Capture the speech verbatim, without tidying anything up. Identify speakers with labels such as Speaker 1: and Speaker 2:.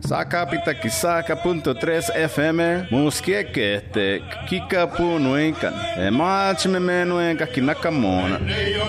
Speaker 1: Saca pita kisaka punto tres F M. Muskieke este kika punuenkan. E mach me menuenka kinakamona.